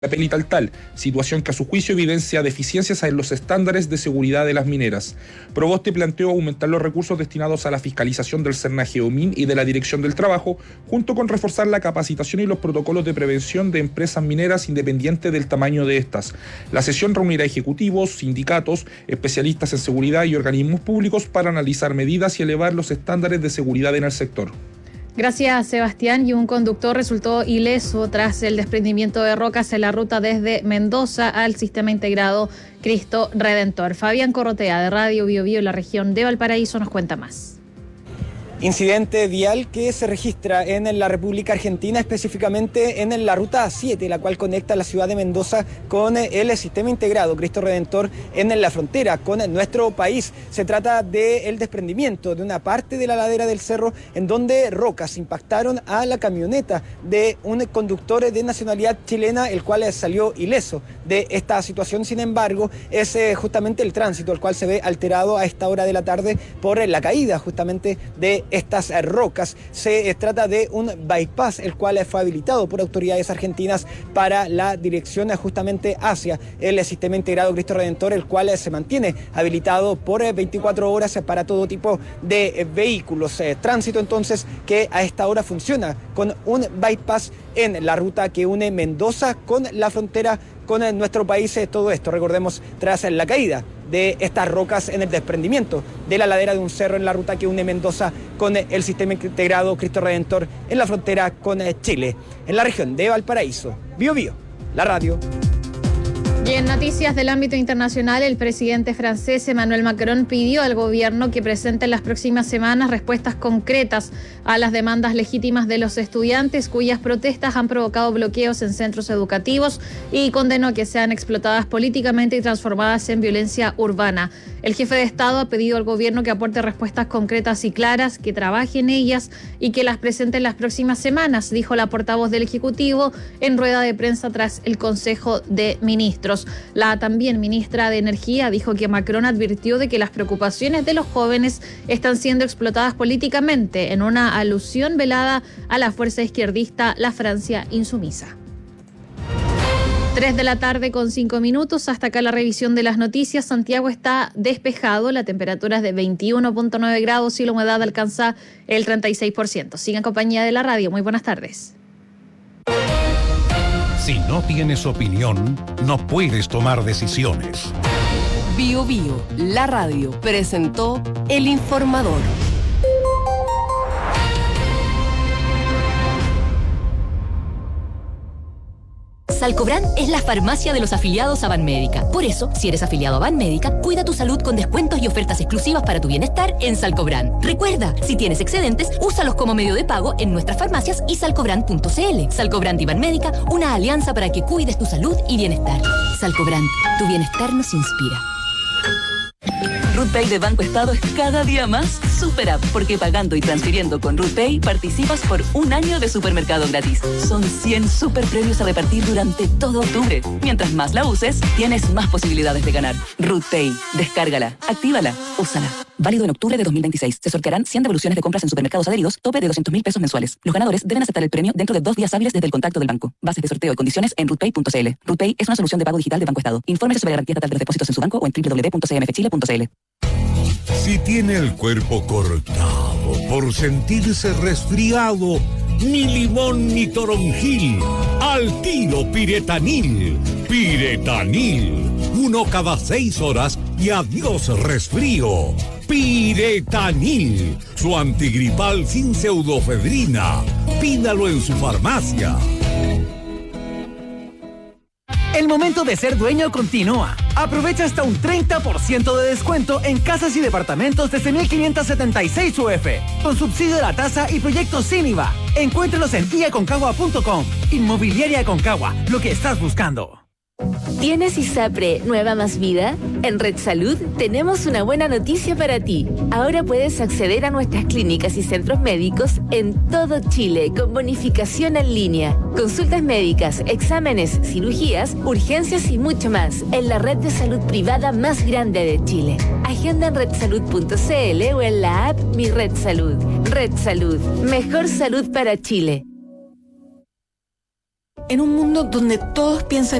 papel y tal, situación que a su juicio evidencia deficiencias en los estándares de seguridad de las mineras. Proboste planteó aumentar los recursos destinados a la fiscalización del Cernageomin y de la Dirección del Trabajo, junto con reforzar la capacitación y los protocolos de prevención de empresas mineras independientes del tamaño de estas. La sesión reunirá ejecutivos, sindicatos, especialistas en seguridad y organismos públicos para analizar medidas y elevar los estándares de seguridad en el sector. Gracias, Sebastián. Y un conductor resultó ileso tras el desprendimiento de rocas en la ruta desde Mendoza al Sistema Integrado Cristo Redentor. Fabián Corrotea, de Radio Bio Bio, en la región de Valparaíso, nos cuenta más. Incidente vial que se registra en la República Argentina, específicamente en la ruta 7, la cual conecta la ciudad de Mendoza con el Sistema Integrado Cristo Redentor en la frontera con nuestro país. Se trata del desprendimiento de una parte de la ladera del cerro en donde rocas impactaron a la camioneta de un conductor de nacionalidad chilena, el cual salió ileso de esta situación. Sin embargo, es justamente el tránsito el cual se ve alterado a esta hora de la tarde por la caída justamente de estas rocas. Se trata de un bypass, el cual fue habilitado por autoridades argentinas para la dirección justamente hacia el Sistema Integrado Cristo Redentor, el cual se mantiene habilitado por 24 horas para todo tipo de vehículos. Tránsito entonces que a esta hora funciona con un bypass en la ruta que une Mendoza con la frontera con nuestro país. Todo esto, recordemos, tras la caída de estas rocas en el desprendimiento de la ladera de un cerro en la ruta que une Mendoza con el Sistema Integrado Cristo Redentor en la frontera con Chile, en la región de Valparaíso. Bio Bio, la radio. Y en noticias del ámbito internacional, el presidente francés Emmanuel Macron pidió al gobierno que presente en las próximas semanas respuestas concretas a las demandas legítimas de los estudiantes cuyas protestas han provocado bloqueos en centros educativos, y condenó que sean explotadas políticamente y transformadas en violencia urbana. El jefe de Estado ha pedido al gobierno que aporte respuestas concretas y claras, que trabaje en ellas y que las presente en las próximas semanas, dijo la portavoz del Ejecutivo en rueda de prensa tras el Consejo de Ministros. La también ministra de Energía dijo que Macron advirtió de que las preocupaciones de los jóvenes están siendo explotadas políticamente, en una alusión velada a la fuerza izquierdista La Francia Insumisa. 3 de la tarde con 5 minutos. Hasta acá la revisión de las noticias. Santiago está despejado, la temperatura es de 21.9 grados y la humedad alcanza el 36%. Siga en compañía de la radio. Muy buenas tardes. Si no tienes opinión, no puedes tomar decisiones. Bio Bio, la radio, presentó El Informador. Salcobran es la farmacia de los afiliados a Banmédica. Por eso, si eres afiliado a Banmédica, cuida tu salud con descuentos y ofertas exclusivas para tu bienestar en Salcobran. Recuerda, si tienes excedentes, úsalos como medio de pago en nuestras farmacias y salcobran.cl. Salcobran y Banmédica, una alianza para que cuides tu salud y bienestar. Salcobran, tu bienestar nos inspira. RootPay de Banco Estado es cada día más Super App, porque pagando y transfiriendo con RootPay participas por un año de supermercado gratis. Son 100 super premios a repartir durante todo octubre. Mientras más la uses, tienes más posibilidades de ganar. RootPay, descárgala, actívala, úsala. Válido en octubre de 2026. Se sortearán 100 devoluciones de compras en supermercados adheridos, tope de 200.000 pesos mensuales. Los ganadores deben aceptar el premio dentro de 2 días hábiles desde el contacto del banco. Bases de sorteo y condiciones en rootpay.cl. RootPay es una solución de pago digital de Banco Estado. Infórmese sobre la garantía estatal de los depósitos en su banco o en www.cmfchile.cl. Si tiene el cuerpo cortado por sentirse resfriado, ni limón ni toronjil, al tiro Piretanil. Piretanil, 1 cada 6 horas y adiós resfrío. Piretanil, su antigripal sin pseudofedrina. Pídalo en su farmacia. El momento de ser dueño continúa. Aprovecha hasta un 30% de descuento en casas y departamentos desde 1.576 UF, con subsidio de la tasa y proyectos sin IVA. Encuéntralos en iaconcagua.com. Inmobiliaria Aconcagua, lo que estás buscando. ¿Tienes ISAPRE Nueva Más Vida? En Red Salud tenemos una buena noticia para ti. Ahora puedes acceder a nuestras clínicas y centros médicos en todo Chile con bonificación en línea. Consultas médicas, exámenes, cirugías, urgencias y mucho más en la red de salud privada más grande de Chile. Agenda en redsalud.cl o en la app Mi Red Salud. Red Salud, mejor salud para Chile. En un mundo donde todos piensan